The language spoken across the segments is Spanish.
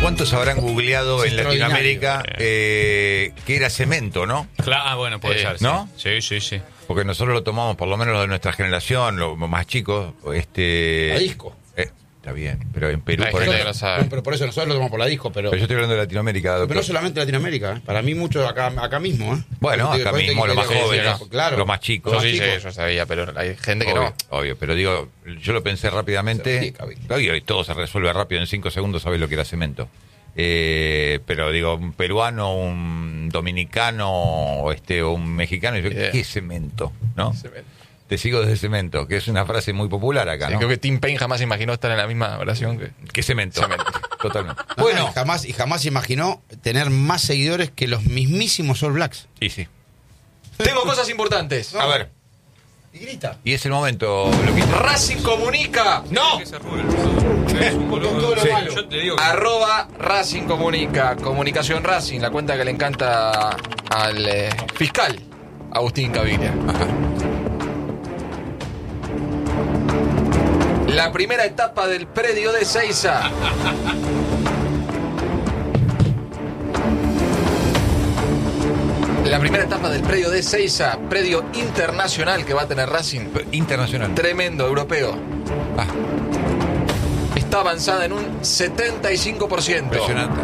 ¿Cuántos habrán googleado en Latinoamérica que era cemento, no? Claro, bueno, puede ser. ¿No? Sí. Porque nosotros lo tomamos, por lo menos los de nuestra generación, los más chicos, La disco. Está bien, pero en Perú, Hay por gente ejemplo. que no sabe. Pero por eso nosotros lo tomamos por la disco, pero Pero yo estoy hablando de Latinoamérica, doctor. no solamente Latinoamérica, para mí mucho acá mismo. Bueno, acá mismo, los más jóvenes, claro. los más chicos. Yo sí, chicos. yo sabía, pero hay gente que Obvio, no. obvio, pero digo, yo lo pensé rápidamente. Obvio, y todo se resuelve rápido, en 5 segundos sabes lo que era cemento. Pero digo, un peruano, un dominicano, o un mexicano, y yo, ¿qué es cemento? ¿No? Cemento. Te sigo desde cemento, que es una frase muy popular acá, Sí, ¿no? creo que Tim Payne jamás imaginó estar en la misma oración que... ¿Qué cemento? Totalmente. Bueno, jamás imaginó tener más seguidores que los mismísimos All Blacks. Y sí. Tengo cosas importantes. A ver, Y grita. y es el momento, Loquito. Racing comunica. ¡No! Es un boludo. Sí. Yo te digo que @ Racing comunica. Comunicación Racing, la cuenta que le encanta al fiscal Agustín Caviglia. La primera etapa del predio de Seiza. La primera etapa del predio de Seiza, predio internacional que va a tener Racing. Internacional. Tremendo, europeo. Ah, Está avanzada en un 75%. impresionante.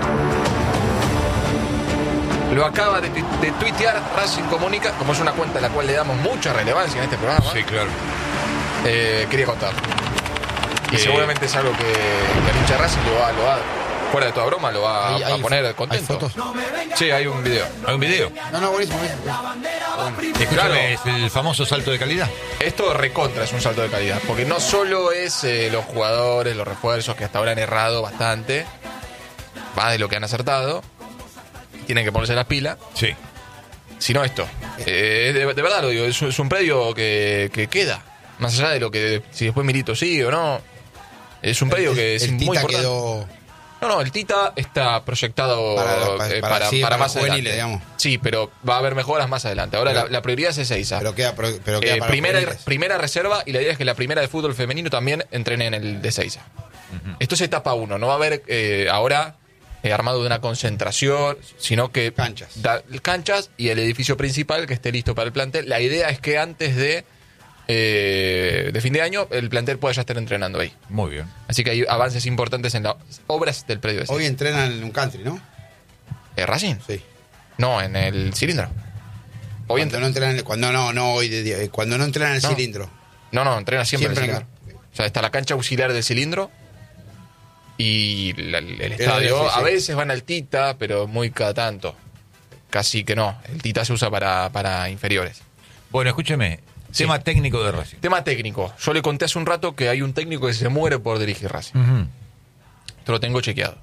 Lo acaba de tuitear Racing Comunica, como es una cuenta a la cual le damos mucha relevancia en este programa. Sí, claro. Quería contar. Y seguramente es algo que el hincha de Racing lo va, fuera de toda broma, lo va a poner contento. ¿Hay fotos? Sí, hay un video. ¿Hay un video? No, buenísimo. Escúchame, Claro. ¿es el famoso salto de calidad? Esto recontra es un salto de calidad, porque no solo es los jugadores, los refuerzos que hasta ahora han errado bastante, más de lo que han acertado, tienen que ponerse las pilas, Sí. sino esto. De verdad lo digo, es un predio que queda, más allá de lo que, si después Milito sigue o no, es un predio que es el muy Tita importante. quedó. No, el Tita está proyectado para más juveniles, adelante. digamos. Sí, pero va a haber mejoras más adelante. Ahora Pero- la prioridad es Ezeiza. Pero queda para juveniles. Primera reserva, y la idea es que la primera de fútbol femenino también entrene en el de Ezeiza. Esto es etapa 1, no va a haber ahora armado de una concentración, sino que Canchas. Canchas y el edificio principal que esté listo para el plantel. La idea es que antes de fin de año el plantel pueda ya estar entrenando ahí. Muy bien. Así que hay avances importantes en las obras del predio de Ezeiza. Hoy entrenan en un country, ¿no? ¿Racing? Sí. No, en el cilindro. Hoy Cuando no entrenan, cuando no entrenan el No. cilindro. No, entrena siempre en el Siempre cilindro. O sea, está la cancha auxiliar del cilindro y el estadio. sí, sí. A veces van al Tita, pero muy cada tanto. Casi que no. El Tita se usa para inferiores. Bueno, escúcheme. Sí. Tema técnico de Racing. Tema técnico. Yo le conté hace un rato que hay un técnico que se muere por dirigir Racing. Ujú. Esto lo tengo chequeado.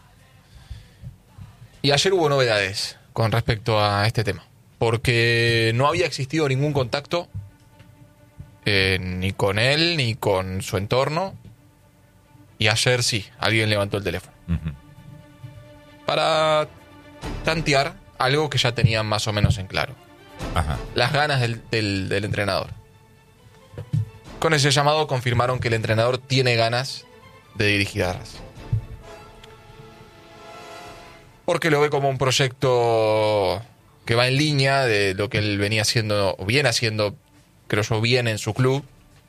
Y ayer hubo novedades con respecto a este tema. Porque no había existido ningún contacto ni con él ni con su entorno. Y ayer sí, alguien levantó el teléfono. Ujú. Para tantear algo que ya tenían más o menos en claro. Ajá. Las ganas del entrenador. Con ese llamado confirmaron que el entrenador tiene ganas de dirigir a Racing. Porque lo ve como un proyecto que va en línea de lo que él venía haciendo, o viene haciendo, creo yo, bien en su club.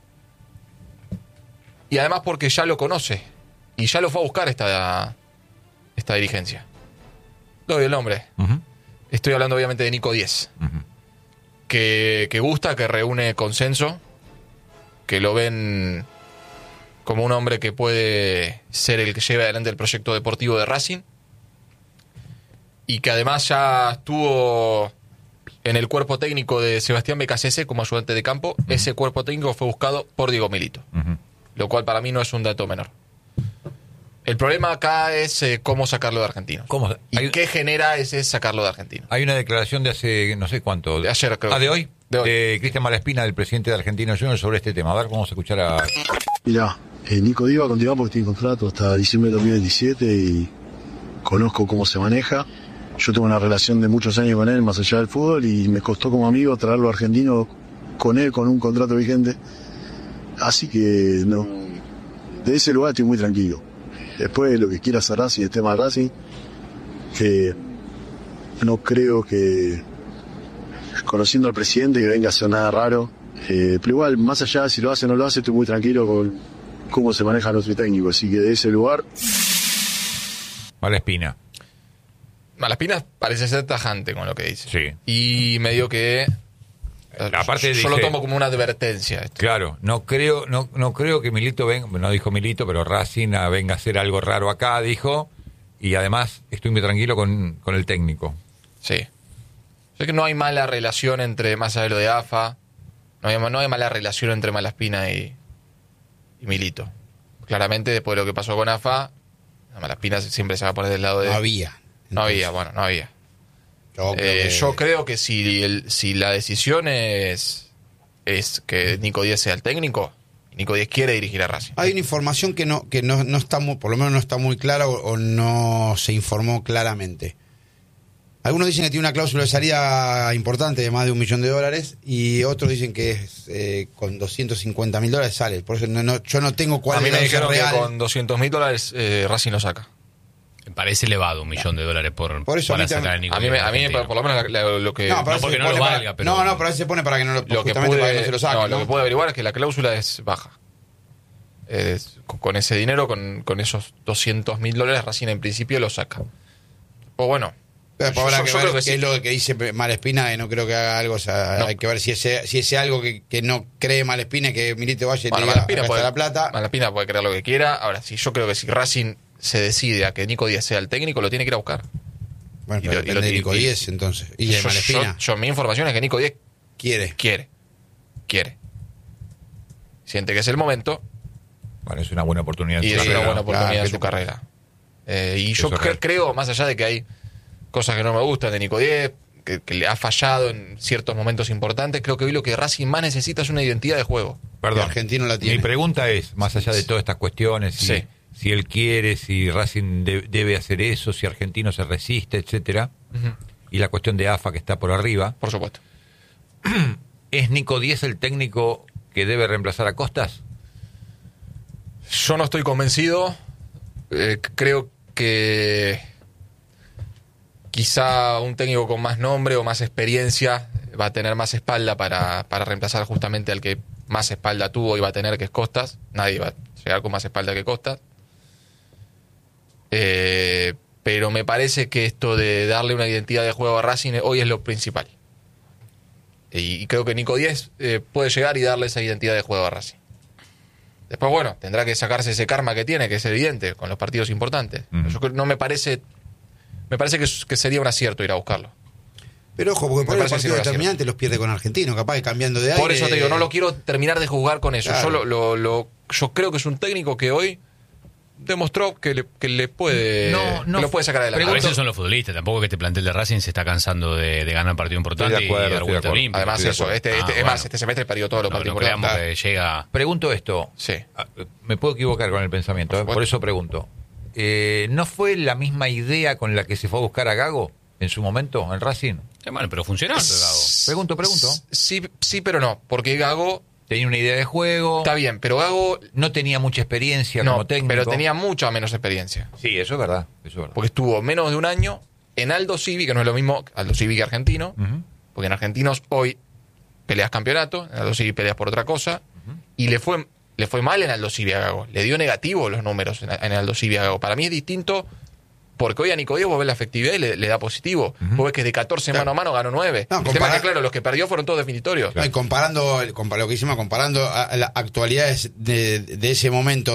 Y además porque ya lo conoce. Y ya lo fue a buscar esta dirigencia. Le doy el nombre. Ujú. Estoy hablando obviamente de Nico Díez. Ujú. Que gusta, que reúne consenso, que lo ven como un hombre que puede ser el que lleve adelante el proyecto deportivo de Racing, y que además ya estuvo en el cuerpo técnico de Sebastián Becasese como ayudante de campo. Ese cuerpo técnico fue buscado por Diego Milito, Ujú. lo cual para mí no es un dato menor. El problema acá es cómo sacarlo de Argentinos. ¿Cómo? ¿Y qué genera ese sacarlo de Argentinos? Hay una declaración de hace no sé cuánto. De ayer, creo. ¿De hoy? De hoy. De Cristian Malaspina, del presidente de Argentinos Juniors, sobre este tema. A ver, vamos a escuchar a... Mirá, Nico Díaz va a continuar porque tiene contrato hasta diciembre de 2017 y conozco cómo se maneja. Yo tengo una relación de muchos años con él, más allá del fútbol, y me costó como amigo traerlo argentino con él, con un contrato vigente. Así que, no, de ese lugar estoy muy tranquilo. después lo que quiera hacer Racing, el tema de Racing, no creo que, conociendo al presidente, que venga a hacer nada raro. Pero igual, más allá de si lo hace o no lo hace, estoy muy tranquilo con cómo se maneja nuestro técnico. Así que de ese lugar... Malaspina. Malaspina parece ser tajante con lo que dice. Sí. Y medio que... Aparte yo lo tomo como una advertencia. Esto. Claro, no creo que Milito venga, no dijo Milito, pero Racing venga a hacer algo raro acá, dijo, y además estoy muy tranquilo con el técnico. Sí. Sé que no hay mala relación entre, más allá de lo de AFA, no hay mala relación entre Malaspina y Milito. Claramente, después de lo que pasó con AFA, Malaspina siempre se va a poner del lado de... No había. No había. Yo creo que si la decisión es que Nico Díez sea el técnico, Nico Díez quiere dirigir a Racing. Hay una información que no está muy, por lo menos no está muy clara o no se informó claramente. Algunos dicen que tiene una cláusula de salida importante de más de $1 millón y otros dicen que es con $250.000 sale. Por eso yo no tengo cuál es la cláusula real. A mí me dijeron que con $200.000 Racing lo saca. Me parece elevado $1 millón por eso para sacar a Nico. A mí por lo menos lo que... No, porque no lo valga, pero... No, pero a veces se pone para que no lo para que no se lo saque. Lo que puedo averiguar es que la cláusula es baja. Con ese dinero, con esos $200.000, Racing en principio lo saca. O bueno... Pero habrá que ver qué es lo que dice Malaspina, que no creo que haga algo. O sea, hay que ver si ese algo que no cree Malaspina, que Milito vaya y le diga acá está la plata. Malaspina puede creer lo que quiera. Ahora, yo creo que si Racing se decide a que Nico Díez sea el técnico, lo tiene que ir a buscar. Bueno, pero depende de Nico Díez, entonces. Y de Malaspina. Mi información es que Nico Díez quiere. Siente que es el momento. Bueno, es una buena oportunidad. Y es una buena oportunidad en su carrera. Y yo creo, más allá de que hay cosas que no me gustan de Nico Díez, que le ha fallado en ciertos momentos importantes, creo que hoy lo que Racing más necesita es una identidad de juego. Perdón, el argentino la tiene. Mi pregunta es, más allá de todas estas cuestiones, si él quiere, si Racing debe hacer eso, si Argentino se resiste, etcétera, y la cuestión de AFA que está por arriba. Por supuesto. ¿Es Nico Díez el técnico que debe reemplazar a Costas? Yo no estoy convencido. Creo que quizá un técnico con más nombre o más experiencia va a tener más espalda para reemplazar justamente al que más espalda tuvo y va a tener, que es Costas. Nadie va a llegar con más espalda que Costas. Pero me parece que esto de darle una identidad de juego a Racing hoy es lo principal. Y creo que Nico Díez puede llegar y darle esa identidad de juego a Racing. Después, bueno, tendrá que sacarse ese karma que tiene, que es evidente, con los partidos importantes. Yo creo, no me parece que sería un acierto ir a buscarlo. Pero ojo, porque por el partido determinante los pierde con Argentino, capaz que cambiando de aire. Por eso te digo, no lo quiero terminar de juzgar con eso. Claro. Yo creo que es un técnico que hoy demostró que le puede, que lo puede sacar adelante. A veces son los futbolistas, tampoco que este plantel de Racing se está cansando de ganar un partido importante y dar vuelta olímpica. Además eso, este semestre perdió todos los partidos importantes. Que llega... Pregunto esto, me puedo equivocar con el pensamiento, por eso pregunto. ¿No fue la misma idea con la que se fue a buscar a Gago en su momento en Racing? Bueno, pero funcionó Gago. Pregunto. Sí, pero no, porque Gago tenía una idea de juego. Está bien, pero Gago no tenía mucha experiencia como técnico. Pero tenía mucha menos experiencia. Sí, eso es verdad. Porque estuvo menos de un año en Aldo Civi, que no es lo mismo Aldo Civi que Argentino, porque en Argentinos hoy peleas campeonato, en Aldo Civi peleas por otra cosa, y le fue mal en Aldo Civi a Gago. Le dio negativo los números en Aldo Civi a Gago. Para mí es distinto, porque hoy a Nico Díez vos ves la efectividad y le da positivo. Vos ves que de 14 mano a mano ganó 9. El tema es que, claro, los que perdió fueron todos definitorios. Y comparando lo que hicimos, comparando a las actualidades de ese momento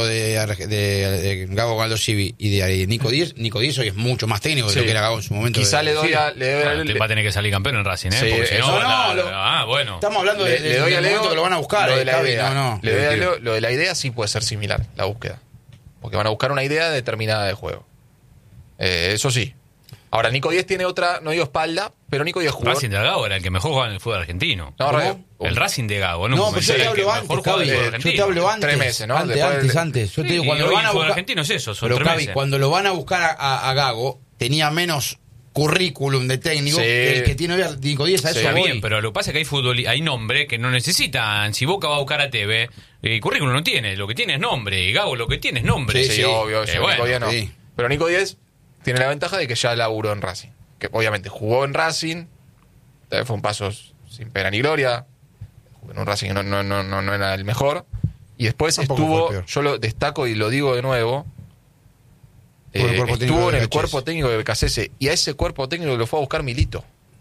de Gago Aldo Civi y de Nico Díez hoy es mucho más técnico de lo que era Gago en su momento. Quizá le doy a... va a tener que salir campeón en Racing, ¿eh? Sí, porque si bueno. Estamos hablando de momento que lo van a buscar. Lo de la idea. Lo de la idea sí puede ser similar, la búsqueda. Porque van a buscar una idea determinada de juego. Eso sí. Ahora, Nico Díez tiene otra, no digo espalda, pero Nico Díez jugó. Racing de Gago era el que mejor jugaba en el fútbol argentino. El Racing de Gago, no, pero yo te hablo antes, yo te hablo antes. 3 meses, ¿no? Antes. Yo te digo, cuando lo van a buscar. Argentino es eso, son pero 3 Cavi, meses. cuando lo van a buscar a Gago, tenía menos currículum de técnico Sí. que el que tiene hoy Nico Díez. A eso Está voy. bien, pero lo que pasa es que hay nombres que no necesitan. Si Boca va a buscar a Tevez, el currículum no tiene, lo que tiene es nombre. Y Gago lo que tiene es nombre. Sí, Sí, obvio, eso, bueno, Nico Díez no. sí. Pero Nico Díez tiene la ventaja de que ya laburó en Racing. Que obviamente jugó en Racing, fue un paso sin pena ni gloria. Jugó en un Racing que no era el mejor. Y después Tampoco fue el estuvo, peor. yo lo destaco y lo digo de nuevo, Fue el cuerpo técnico estuvo en de el BHS. cuerpo técnico de BKCS. Y a ese cuerpo técnico lo fue a buscar Milito.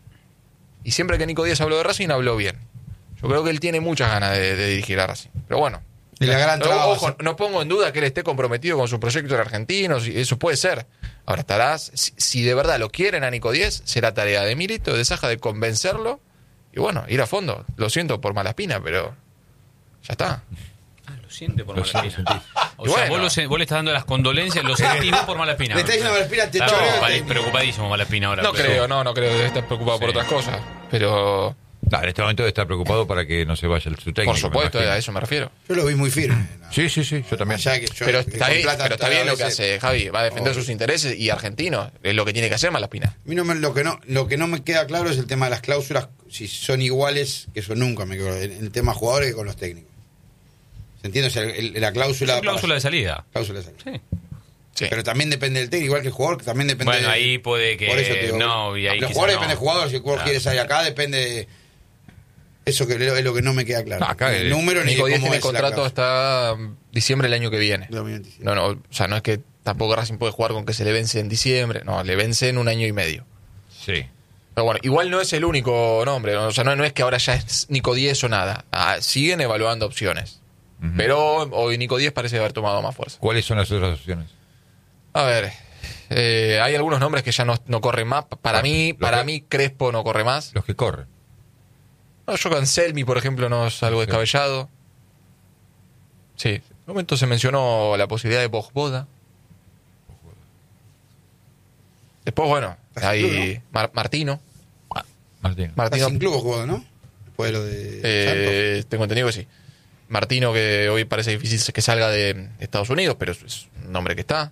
Y siempre que Nico Díaz habló de Racing, habló bien. Yo creo que él tiene muchas ganas de dirigir a Racing. Pero bueno. Y la gran traba va a Ojo, ser- no pongo en duda que él esté comprometido con su proyecto en argentino, eso puede ser. Ahora estarás, si de verdad lo quieren a Nico Díez, será tarea de Milito, de Saja, de convencerlo y bueno, ir a fondo. Lo siento por Malaspina, pero ya está. Lo siente por Lo Malaspina. sentís. O Y sea, bueno. vos le estás dando las condolencias, lo sentís vos por Malaspina. Le está diciendo a Malaspina, te Está choreo. preocupadísimo Malaspina ahora. No pero- creo, no creo, debe estar preocupado por Sí. otras cosas. Pero, No, en este momento debe estar preocupado para que no se vaya su técnico. por supuesto, me imagino. a eso me refiero. Yo lo vi muy firme. Sí, yo también. Allá que yo- Pero que está con bien, plata pero está a bien lo que veces- hace Javi, va a defender Obvio. sus intereses y argentino, es lo que tiene que hacer Malaspina. A mí lo que no me queda claro es el tema de las cláusulas, si son iguales, que eso nunca me quedó, el tema jugadores que con los técnicos. ¿Se entiende? O sea, la cláusula... Es cláusula de salida. Cláusula de salida. Sí. Sí. Pero también depende del técnico, igual que el jugador, que también depende... Bueno, ahí puede que Por eso te digo, no, y ahí los quizá jugadores no. depende del jugador, si el jugador Claro. quiere salir acá, depende... Eso que es lo que no me queda claro. No, acá Ni el número ni Nico Díaz cómo tiene es la contrato cláusula. hasta diciembre del año que viene. 2027. No, o sea, no es que tampoco Racing puede jugar con que se le vence en diciembre, no, le vence en un año y medio. Sí. Pero bueno, igual no es el único nombre, ¿no? O sea, no es que ahora ya es Nico Díez o nada. Siguen evaluando opciones. Ujú. Pero hoy Nico Díez parece haber tomado más fuerza. ¿Cuáles son las otras opciones? A ver, hay algunos nombres que ya no corren más. Para mí Crespo no corre más. Los que corren. No, yo con Selmi, por ejemplo, no es algo descabellado. Sí, en un momento se mencionó la posibilidad de Bojboda. Después, bueno, hay Martino. Martín. Está Martino, sin club jugado, ¿no? Después de lo de Santos. tengo entendido que sí. Martino, que hoy parece difícil que salga de Estados Unidos, pero es un nombre que está.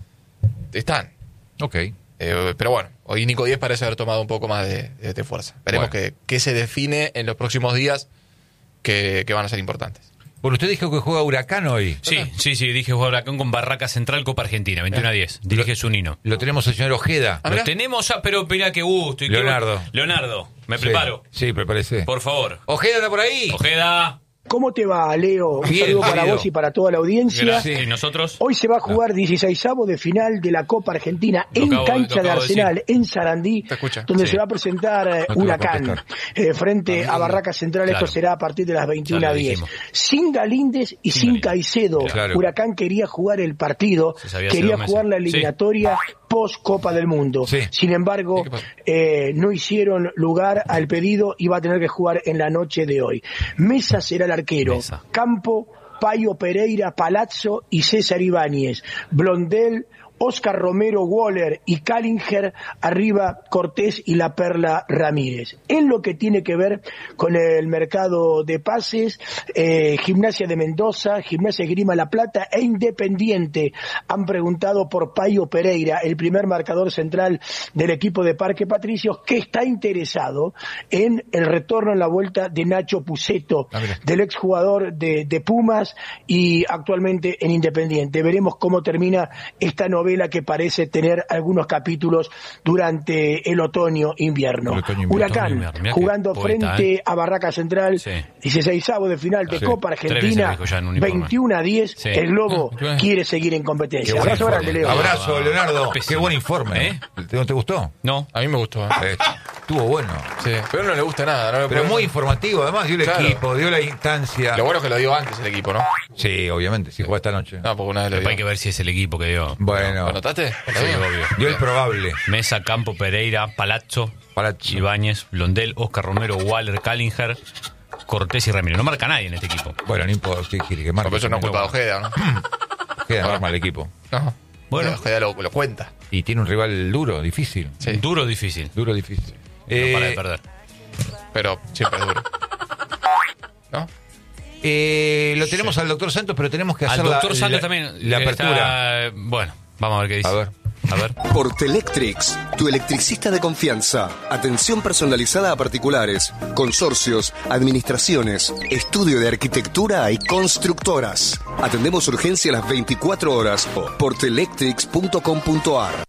Están. Ok. Pero bueno, hoy Nico Díez parece haber tomado un poco más de fuerza. Veremos Bueno. qué se define en los próximos días que van a ser importantes. Bueno, usted dijo que juega Huracán hoy. Sí, dije jugar Huracán con Barraca Central, Copa Argentina, 21-10. Dirige Zunino. Lo tenemos al señor Ojeda. Ah, mirá. Lo tenemos, pero mira qué gusto. y qué Leonardo. Leonardo, me Sí. preparo. Sí, prepárese. Por favor. Ojeda anda por ahí. Ojeda. ¿Cómo te va, Leo? Un Bien, saludo para querido. vos y para toda la audiencia. Gracias. ¿Y nosotros? Hoy se va a jugar 16avo de final de la Copa Argentina Lo en acabo- cancha lo de acabo de Arsenal, en Sarandí, Te escucha. donde Sí. se va a presentar No te va a Huracán contestar. frente a Barraca Central. Claro. Esto será a partir de las Ya lo 21:10. dijimos. Sin Galíndez y Sin sin Galíndez. Caicedo. Claro. Huracán quería jugar el partido, Se sabía hace quería 2 meses. jugar la Sí. eliminatoria post Copa del Mundo. Sí. Sin embargo, ¿Qué pasó? no hicieron lugar al pedido y va a tener que jugar en la noche de hoy. Mesa será el arquero. Mesa. Campo, Payo Pereira, Palazzo y César Ibáñez. Blondel, Oscar Romero, Waller y Callinger, arriba Cortés y La Perla Ramírez. En lo que tiene que ver con el mercado de pases, Gimnasia de Mendoza, Gimnasia Esgrima La Plata e Independiente han preguntado por Payo Pereira, el primer marcador central del equipo de Parque Patricios, que está interesado en el retorno en la vuelta de Nacho Puceto, Ah, mira. del exjugador de Pumas y actualmente en Independiente. Veremos cómo termina esta novela que parece tener algunos capítulos durante el otoño-invierno. El otoño-invierno. Huracán Otoño-invierno. Mirá qué jugando poeta, frente a Barraca Central, Sí. 16avo de final de Sí. Copa 3 veces Argentina, lo dijo ya en un uniforme. 21-10, Sí. el Globo Ah, quiere seguir en competencia. Qué buen Abrazo grande, informe. Leo. Abrazo, Leonardo. Pésimo. Qué buen informe. ¿Eh? ¿No te gustó? No. A mí me gustó. Estuvo bueno. Sí. Pero no le gusta nada. No le Pero puede- muy informativo, además, dio el Claro. equipo, dio la instancia. Lo bueno es que lo dio antes el equipo, ¿no? Sí, obviamente, si juega esta noche. No, porque una vez lo Después dio. hay que ver si es el equipo que dio. Bueno, ¿Lo notaste? Sí, obvio. dio el probable. Mesa, Campo, Pereira, Palazzo, Palazzo. Ibáñez, Blondel, Oscar Romero, Waller, Callinger, Cortés y Ramírez. No marca nadie en este equipo. Bueno, no importa, ¿qué quiere que marque? Por eso no es culpa de Ojeda, ¿no? Queda normal el equipo. No. Bueno. Ojeda lo cuenta. Y tiene un rival duro, difícil. Sí. Duro o difícil. Duro, difícil. No para de perder. Pero siempre es duro. ¿No? Lo tenemos al doctor Santos, pero tenemos que Al hacer doctor la, Santos la- también. la apertura. Bueno, vamos a ver qué dice. A ver. A ver. Portelectrics, tu electricista de confianza. Atención personalizada a particulares, consorcios, administraciones, estudio de arquitectura y constructoras. Atendemos urgencia a las 24 horas. Portelectrics.com.ar.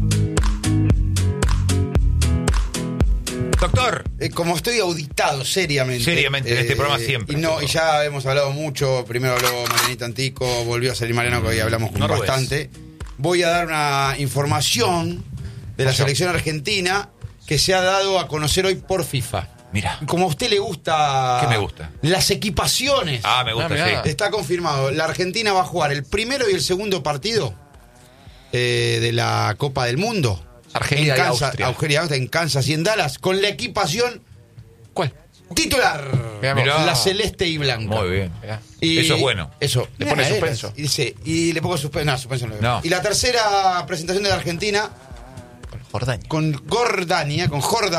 Doctor. Como estoy auditado seriamente. En este programa siempre. Y ya hemos hablado mucho. Primero habló Marianita Antico, volvió a salir Mariano, que hoy hablamos con bastante. Voy a dar una información de la selección argentina que se ha dado a conocer hoy por FIFA. Mira. Como a usted le gusta... ¿Qué me gusta? Las equipaciones. Me gusta, sí. Está confirmado. La Argentina va a jugar el primero y el segundo partido de la Copa del Mundo. Argelia y Austria. En Kansas y en Dallas, con la equipación... ¿Cuál? Titular. Mirá. La celeste y blanca. Muy bien. Y eso es bueno. Eso. Le pone suspenso. Y le pongo suspenso. No, suspenso no. No. Y la tercera presentación de la Argentina... Con Jordania.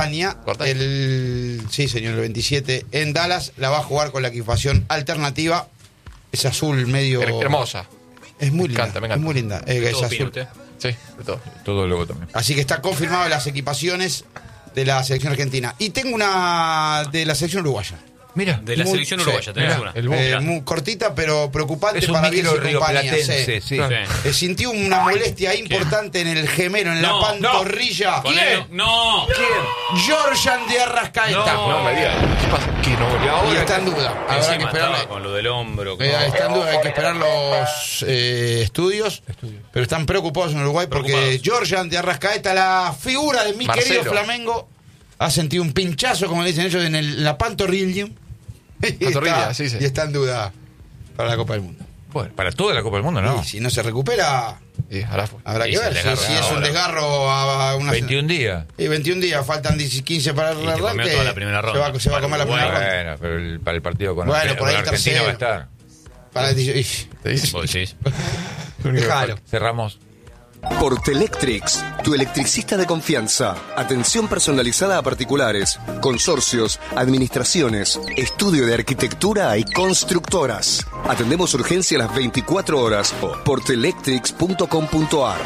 Sí, señor, el 27 en Dallas. La va a jugar con la equipación alternativa. Es azul medio... Hermosa. Es muy linda. Me encanta. Es muy linda. Es azul. Sí, de todo. Todo luego también. Así que está confirmado las equipaciones de la selección argentina. Y tengo una de la selección uruguaya. Mira. De la selección uruguaya, tenés una. Muy cortita, pero preocupante Es un para bien micro su compañía. rioplatense, sí. Sintió una molestia importante en el gemelo, en la pantorrilla. ¿Quién? No. Georgian de Arrascaeta. No me digas. ¿Qué pasa? ¿Qué no? Y está en duda. Habrá que Encima esperar. estaba con lo del hombro. Está en duda, hay que esperar los estudios. Pero están preocupados en Uruguay porque Georgian de Arrascaeta, la figura de mi querido Flamengo, ha sentido un pinchazo, como le dicen ellos, en la pantorrilla. Y está en duda para la Copa del Mundo. Bueno, para toda la Copa del Mundo, ¿no? Y si no se recupera, habrá que ver. Si es un desgarro a unas 21 días. Y 21 días, faltan 15 para el arranque. Toda la primera ronda. Se va a comer la primera ronda. Bueno, pero para el partido con por ahí Argentina tercero. va a estar. Para el 18. ¿Vos decís? Déjalo. Cerramos. Portelectrics, tu electricista de confianza. Atención personalizada a particulares, consorcios, administraciones, estudio de arquitectura y constructoras. Atendemos urgencia a las 24 horas. Portelectrics.com.ar.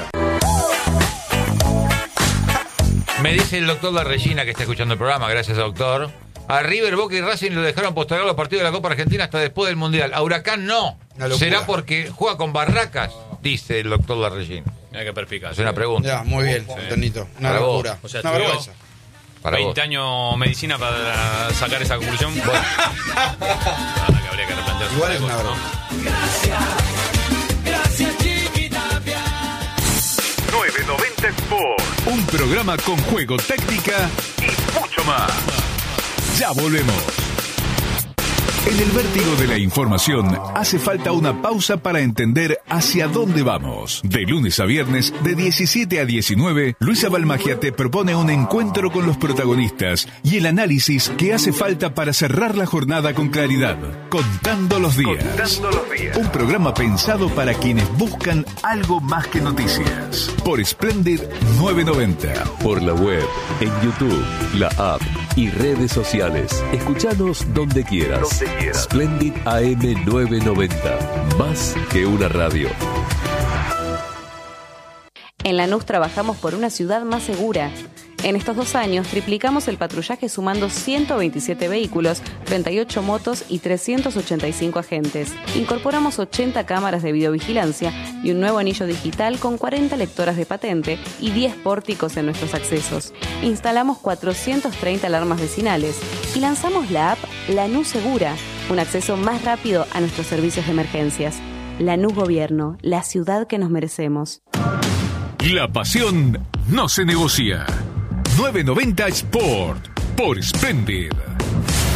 Me dice el doctor La Regina, que está escuchando el programa, gracias doctor. A River, Boca y Racing lo dejaron postergar los partidos de la Copa Argentina hasta después del Mundial. A Huracán no. Será porque juega con Barracas, dice el doctor La Regina. Hay que perspicaz. Es una pregunta. Ya, muy bien, Tonito. Una locura. O sea, una vergüenza. Para 20 vos. años medicina para sacar esa conclusión. Bueno. Que habría que replantearse. Igual es una vergüenza. Gracias, Chiquitapia. 990 Sport. Un programa con juego, táctica y mucho más. Ya volvemos. En el vértigo de la información hace falta una pausa para entender hacia dónde vamos. De lunes a viernes, de 17 a 19, Luisa Balmagia te propone un encuentro con los protagonistas y el análisis que hace falta para cerrar la jornada con claridad. Contando los días. Un programa pensado para quienes buscan algo más que noticias. Por Splendid 990. Por la web, en YouTube, la app y redes sociales. Escuchanos donde quieras. Splendid AM 990. Más que una radio. En Lanús trabajamos por una ciudad más segura. En estos 2 años triplicamos el patrullaje sumando 127 vehículos, 38 motos y 385 agentes. Incorporamos 80 cámaras de videovigilancia y un nuevo anillo digital con 40 lectoras de patente y 10 pórticos en nuestros accesos. Instalamos 430 alarmas vecinales y lanzamos la app Lanús Segura, un acceso más rápido a nuestros servicios de emergencias. Lanús Gobierno, la ciudad que nos merecemos. La pasión no se negocia. 990 Sport por Splendid.